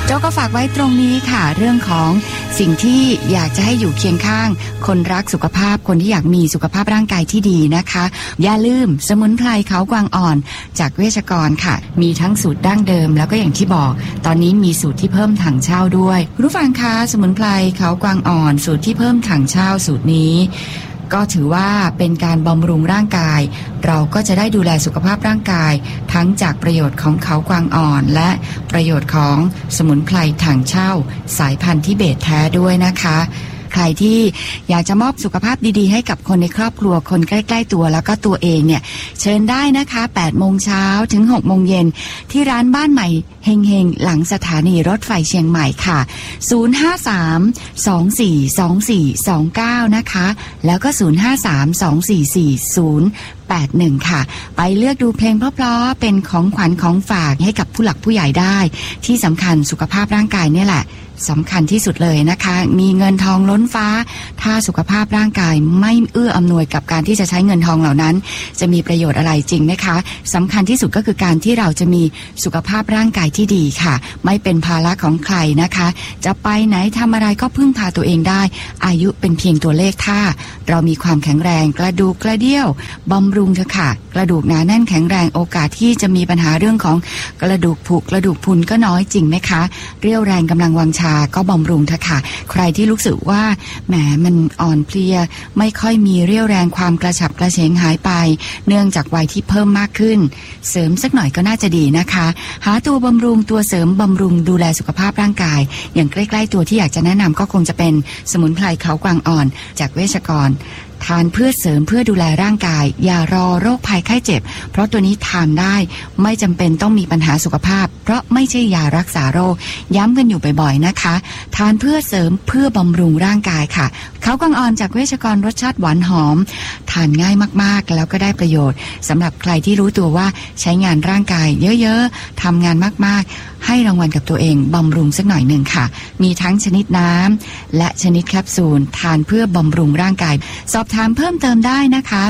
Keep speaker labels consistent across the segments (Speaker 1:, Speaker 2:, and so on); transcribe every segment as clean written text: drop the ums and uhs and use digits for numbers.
Speaker 1: โจ้ก็ฝากไว้ตรงนี้ค่ะเรื่องของสิ่งที่อยากจะให้อยู่เคียงข้างคนรักสุขภาพคนที่อยากมีสุขภาพร่างกายที่ดีนะคะอย่าลืมสมุนไพรเขากวางอ่อนจากเวชกรค่ะมีทั้งสูตรดั้งเดิมแล้วก็อย่างที่บอกตอนนี้มีสูตรที่เพิ่มถังเช่าด้วยรู้ฟังคะสมุนไพรเขากวางอ่อนสูตรที่เพิ่มถังเช่าสูตรนี้ก็ถือว่าเป็นการบำรุงร่างกายเราก็จะได้ดูแลสุขภาพร่างกายทั้งจากประโยชน์ของเขากวางอ่อนและประโยชน์ของสมุนไพรถังเช่าสายพันธุ์ทิเบตแท้ด้วยนะคะใครที่อยากจะมอบสุขภาพดีๆให้กับคนในครอบครัวคนใกล้ๆตัวแล้วก็ตัวเองเนี่ยเชิญได้นะคะ8 โมงเช้าถึง6 โมงเย็นที่ร้านบ้านใหม่เฮงๆหลังสถานีรถไฟเชียงใหม่ค่ะ053-242429นะคะแล้วก็053-244-081ค่ะไปเลือกดูเพลงเพราะๆเป็นของขวัญของฝากให้กับผู้หลักผู้ใหญ่ได้ที่สำคัญสุขภาพร่างกายเนี่ยแหละสำคัญที่สุดเลยนะคะมีเงินทองล้นฟ้าถ้าสุขภาพร่างกายไม่เอื้ออำนวยกับการที่จะใช้เงินทองเหล่านั้นจะมีประโยชน์อะไรจริงไหมคะสำคัญที่สุดก็คือการที่เราจะมีสุขภาพร่างกายที่ดีค่ะไม่เป็นภาระของใครนะคะจะไปไหนทำอะไรก็พึ่งพาตัวเองได้อายุเป็นเพียงตัวเลขถ้าเรามีความแข็งแรงกระดูกกระเดี่ยวบำรุงเถอะค่ะกระดูกหนาแน่นแข็งแรงโอกาสที่จะมีปัญหาเรื่องของกระดูกผุกระดูกพรุนก็น้อยจริงไหมคะเรี่ยวแรงกำลังวังชาก็บำรุงเถอะค่ะใครที่รู้สึกว่าแหมมันอ่อนเพลียไม่ค่อยมีเรี่ยวแรงความกระฉับกระเฉงหายไปเนื่องจากวัยที่เพิ่มมากขึ้นเสริมสักหน่อยก็น่าจะดีนะคะหาตัวบำรุงตัวเสริมบำรุงดูแลสุขภาพร่างกายอย่างใกล้ๆตัวที่อยากจะแนะนำก็คงจะเป็นสมุนไพรเขากวางอ่อนจากเวชกรทานเพื่อเสริมเพื่อดูแลร่างกายอย่ารอโรคภัยไข้เจ็บเพราะตัวนี้ทานได้ไม่จำเป็นต้องมีปัญหาสุขภาพเพราะไม่ใช่ยารักษาโรคย้ำกันอยู่บ่อยๆนะคะทานเพื่อเสริมเพื่อบำรุงร่างกายค่ะเขากวางอ่อนจากเวชกรรสชาติหวานหอมทานง่ายมากๆแล้วก็ได้ประโยชน์สำหรับใครที่รู้ตัวว่าใช้งานร่างกายเยอะๆทำงานมากๆให้รางวัลกับตัวเองบำรุงสักหน่อยหนึ่งค่ะมีทั้งชนิดน้ำและชนิดแคปซูลทานเพื่อบำรุงร่างกายสอบถามเพิ่มเติมได้นะคะ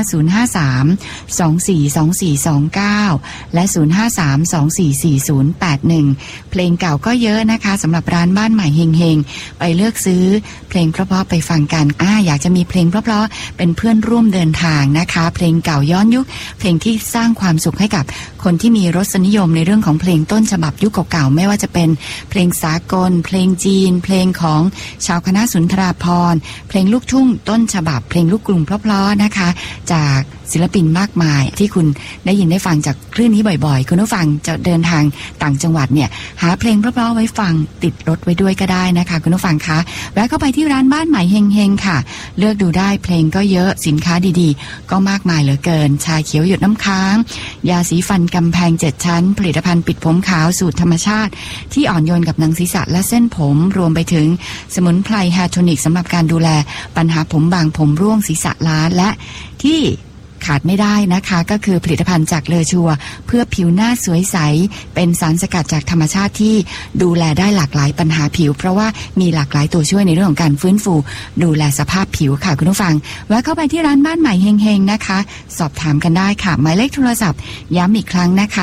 Speaker 1: 053-242429และ053-244081เพลงเก่าก็เยอะนะคะสำหรับร้านบ้านใหม่เฮงๆไปเลือกซื้อเพลงเพราะๆไปฟังกันอยากจะมีเพลงเพราะๆเป็นเพื่อนร่วมเดินทางนะคะเพลงเก่าย้อนยุคเพลงที่สร้างความสุขให้กับคนที่มีรสนิยมในเรื่องของเพลงต้นฉบับยุคเก่าๆไม่ว่าจะเป็นเพลงสากลเพลงจีนเพลงของชาวคณะสุนทราภรณ์เพลงลูกทุ่งต้นฉบับเพลงลูกกรุงเพราะๆนะคะจากศิลปินมากมายที่คุณได้ยินได้ฟังจากคลื่นนี้บ่อยๆคุณผู้ฟังจะเดินทางต่างจังหวัดเนี่ยหาเพลงเพราะๆไว้ฟังติดรถไว้ด้วยก็ได้นะคะคุณผู้ฟังคะแวะเข้าไปที่ร้านบ้านใหม่เฮงๆค่ะเลือกดูได้เพลงก็เยอะสินค้าดีๆก็มากมายเหลือเกินชาเขียวหยดน้ำค้างยาสีฟันกำแพง7 ชั้นผลิตภัณฑ์ปิดผมขาวสูตรธรรมชาติที่อ่อนโยนกับหนังศีรษะและเส้นผมรวมไปถึงสมุนไพรแฮร์โทนิกสำหรับการดูแลปัญหาผมบางผมร่วงศีรษะล้านและที่ขาดไม่ได้นะคะก็คือผลิตภัณฑ์จากเลอชัวเพื่อผิวหน้าสวยใสเป็นสารสกัดจากธรรมชาติที่ดูแลได้หลากหลายปัญหาผิวเพราะว่ามีหลากหลายตัวช่วยในเรื่องของการฟื้นฟูดูแลสภาพผิวค่ะคุณผู้ฟังแวะเข้าไปที่ร้านบ้านใหม่เฮงๆนะคะสอบถามกันได้ค่ะหมายเลขโทรศัพท์ย้ำอีกครั้งนะคะ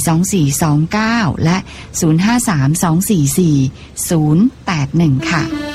Speaker 1: 053-242429และ053-244-081ค่ะ